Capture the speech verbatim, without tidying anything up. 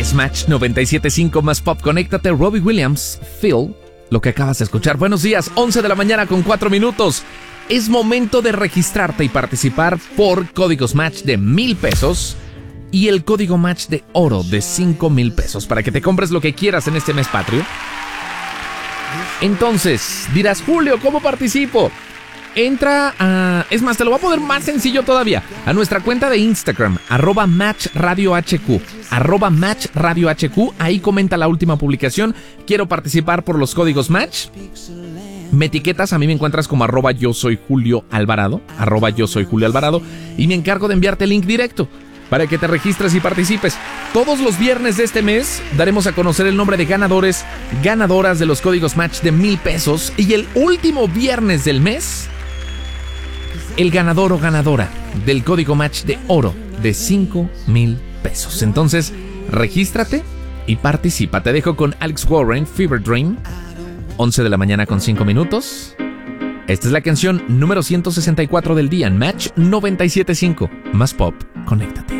Es Match noventa y siete punto cinco más Pop. Conéctate, Robbie Williams, Phil, lo que acabas de escuchar. Buenos días, once de la mañana con cuatro minutos. Es momento de registrarte y participar por códigos Match de mil pesos y el código Match de oro de cinco mil pesos para que te compres lo que quieras en este mes patrio. Entonces, dirás, Julio, ¿cómo participo? Entra a... Es más, te lo voy a poner más sencillo todavía. A nuestra cuenta de Instagram, arroba Match Radio H Q. Arroba Match Radio H Q. Ahí comenta la última publicación. Quiero participar por los códigos Match. Me etiquetas, a mí me encuentras como arroba yo soy Julio Alvarado. Arroba yo soy Julio Alvarado. Y me encargo de enviarte el link directo para que te registres y participes. Todos los viernes de este mes daremos a conocer el nombre de ganadores, ganadoras de los códigos Match de mil pesos. Y el último viernes del mes, el ganador o ganadora del código Match de oro de cinco mil pesos. Entonces, regístrate y participa. Te dejo con Alex Warren, Fever Dream. once de la mañana con cinco minutos. Esta es la canción número ciento sesenta y cuatro del día en Match noventa y siete punto cinco. Más Pop, conéctate.